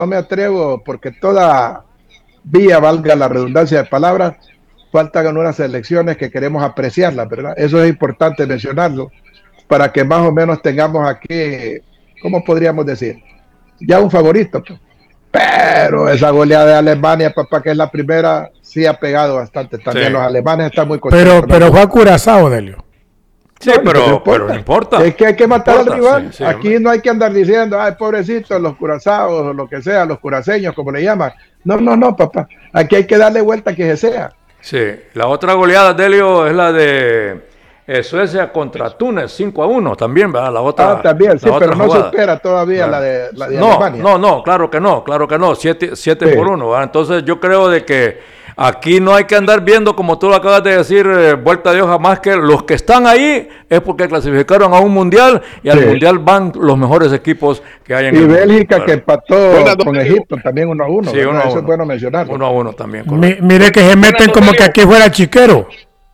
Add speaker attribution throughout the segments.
Speaker 1: me atrevo, porque toda vía, valga la redundancia de palabras, faltan unas elecciones que queremos apreciarlas, ¿verdad? Eso es importante mencionarlo, para que más o menos tengamos aquí, ¿cómo podríamos decir? Ya un favorito, pues. Pero esa goleada de Alemania, papá, que es la primera, sí ha pegado bastante. También
Speaker 2: Sí.
Speaker 1: los alemanes están muy contentos.
Speaker 3: Pero fue a Curazao, Delio.
Speaker 2: Sí,
Speaker 1: No,
Speaker 2: pero no importa.
Speaker 1: Es que hay que matar al rival.
Speaker 2: Sí,
Speaker 1: Aquí no hay que andar diciendo, ay, pobrecitos, los curazaos o lo que sea, los curaceños, como le llaman. No, papá. Aquí hay que darle vuelta a que se sea.
Speaker 2: Sí, la otra goleada, Delio, es la de Suecia contra Túnez, 5-1 también, ¿verdad? La otra.
Speaker 1: También, sí, pero no
Speaker 2: jugada.
Speaker 1: supera todavía
Speaker 2: Bueno.
Speaker 1: la de Alemania.
Speaker 2: No, claro que no, 7-1, ¿verdad? Entonces yo creo de que aquí no hay que andar viendo, como tú lo acabas de decir, vuelta de hoja, más que los que están ahí es porque clasificaron a un mundial y al mundial van los mejores equipos que hay en el
Speaker 1: mundo. Y Bélgica
Speaker 2: mundo,
Speaker 1: que empató con Egipto también 1-1.
Speaker 2: Sí, 1-1.
Speaker 1: Eso es bueno mencionarlo.
Speaker 2: 1-1 también.
Speaker 3: Mire que se meten como que aquí fuera chiquero.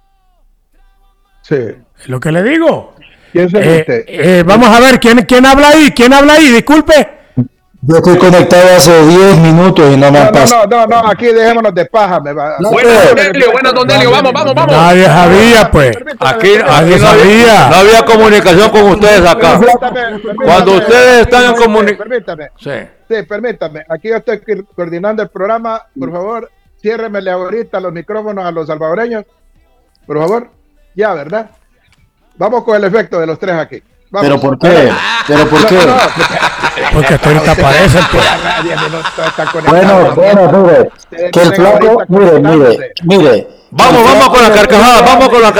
Speaker 1: Sí.
Speaker 3: Es lo que le digo.
Speaker 1: ¿Quién se mete?
Speaker 3: Vamos a ver, ¿quién habla ahí? ¿Quién habla ahí? Disculpe.
Speaker 4: Yo estoy conectado hace 10 minutos y no me han pasado.
Speaker 1: No, aquí dejémonos de paja.
Speaker 5: Buenas, don Delio, vamos.
Speaker 3: Nadie sabía, pues.
Speaker 2: Aquí no había comunicación con ustedes acá. Cuando ustedes están en comunicación.
Speaker 1: Permítame.
Speaker 2: Sí,
Speaker 1: permítame. Aquí yo estoy coordinando el programa. Por favor, ciérremele ahorita los micrófonos a los salvadoreños. Por favor. Ya, ¿verdad? Vamos con el efecto de los tres aquí. Vamos.
Speaker 4: ¿Pero por qué?
Speaker 3: Porque hasta ahorita aparecen, pues.
Speaker 4: Bueno, mire. Que el flaco, mire.
Speaker 2: Vamos con la carcajada, flaco. Vamos con la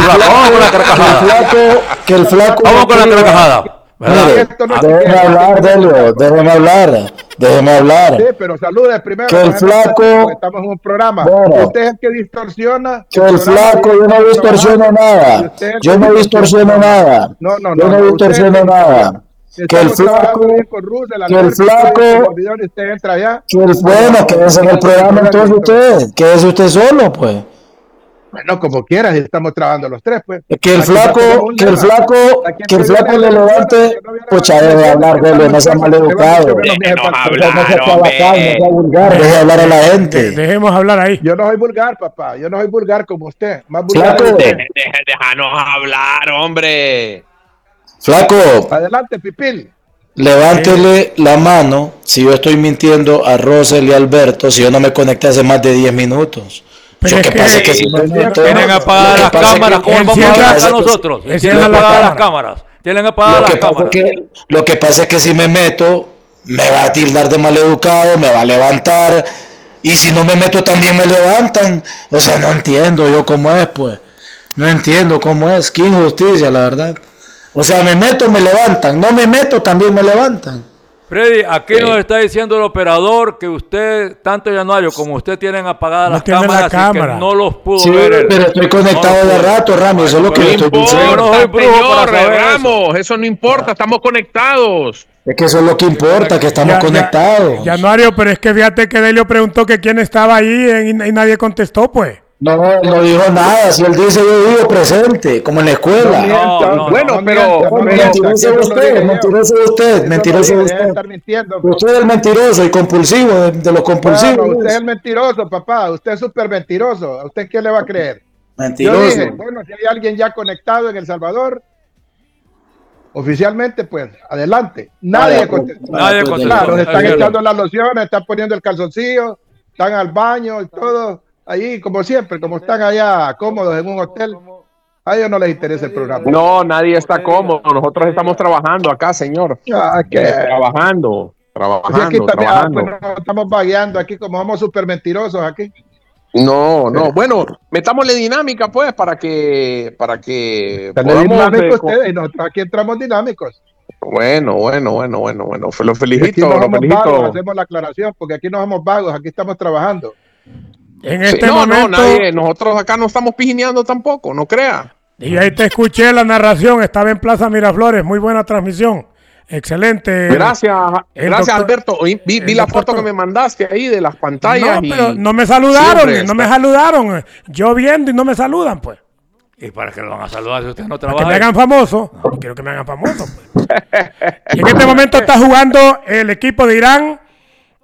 Speaker 2: carcajada.
Speaker 4: Que el flaco.
Speaker 2: Vamos con la carcajada.
Speaker 4: Mire, déjeme hablar, Delio, déjeme hablar.
Speaker 1: Sí, pero salude primero.
Speaker 4: Que el flaco.
Speaker 1: Estamos en un programa.
Speaker 4: Bueno,
Speaker 1: usted es el que distorsiona.
Speaker 4: Que el flaco, yo no distorsiono nada. Yo no distorsiono nada.
Speaker 1: No.
Speaker 4: Yo no distorsiono nada. Que el flaco. Bueno, quédese en el programa entonces usted. Quédese usted solo, pues.
Speaker 1: Bueno, como quieras, estamos trabajando los tres, pues.
Speaker 4: Que el flaco le levante, pues deje de hablar, Delio, no sea maleducado. Deje de hablar a la gente.
Speaker 3: Dejemos hablar ahí.
Speaker 1: Yo no soy vulgar, papá. Yo no soy vulgar como usted. Más vulgar.
Speaker 5: Déjanos hablar, hombre.
Speaker 4: Flaco.
Speaker 1: Adelante, Pipil.
Speaker 4: Levántele la mano si yo estoy mintiendo a Rosel y Alberto, si yo no me conecté hace más de 10 minutos. Lo que pasa es que si
Speaker 2: tienen apagadas las cámaras, ¿cómo vamos a hablar a nosotros? Tienen apagadas las cámaras. Tienen apagadas las cámaras.
Speaker 4: Lo que pasa es que si me meto, me va a tildar de maleducado, me va a levantar. Y si no me meto, también me levantan. O sea, no entiendo yo cómo es, pues. No entiendo cómo es. Qué injusticia, la verdad. O sea, me meto, me levantan. No me meto, también me levantan.
Speaker 2: Freddy, aquí nos está diciendo el operador que usted, tanto Januario como usted, tienen apagadas las cámaras y que no los pudo ver.
Speaker 4: Pero estoy conectado de rato, Rami, eso es lo que estoy diciendo.
Speaker 5: Señor Ramos, eso no importa, estamos conectados.
Speaker 4: Es que eso es lo que importa, que estamos conectados.
Speaker 3: Januario, pero es que fíjate que Delio preguntó que quién estaba ahí y nadie contestó, pues.
Speaker 4: No dijo nada, si él dice yo digo presente, como en la escuela.
Speaker 5: Bueno, pero
Speaker 4: mentiroso usted. Usted es el mentiroso y compulsivo, de los compulsivos.
Speaker 1: Bueno, usted es el mentiroso, papá, usted es súper mentiroso. ¿A usted quién le va a creer?
Speaker 4: Mentiroso.
Speaker 1: Yo dije, bueno, si hay alguien ya conectado en El Salvador, oficialmente, pues, adelante. Nadie contestó. Claro, están echando las lociones, están poniendo el calzoncillo, están al baño y todo. Allí, como siempre, como están allá cómodos en un hotel, a ellos no les interesa el programa.
Speaker 5: No, nadie está cómodo. Nosotros estamos trabajando acá, señor. Trabajando.
Speaker 1: Pues, estamos vagueando aquí, como somos súper mentirosos aquí.
Speaker 5: No. Bueno, metámosle dinámica, pues, para que
Speaker 1: podamos dinámicos ustedes y nosotros aquí entramos dinámicos.
Speaker 5: Bueno. Lo felicito.
Speaker 1: Vagos, hacemos la aclaración, porque aquí no somos vagos, aquí estamos trabajando.
Speaker 3: En este momento,
Speaker 5: nadie, nosotros acá no estamos pijineando tampoco, no crea.
Speaker 3: Y ahí te escuché la narración, estaba en Plaza Miraflores, muy buena transmisión, excelente.
Speaker 5: Gracias Alberto, vi la foto que me mandaste ahí de las pantallas.
Speaker 3: No, pero no me saludaron, yo viendo y no me saludan, pues.
Speaker 2: ¿Y para qué lo van a saludar si ustedes no
Speaker 3: Para
Speaker 2: trabajan?
Speaker 3: que me hagan famoso, quiero que me hagan famoso, pues. Y en este momento está jugando el equipo de Irán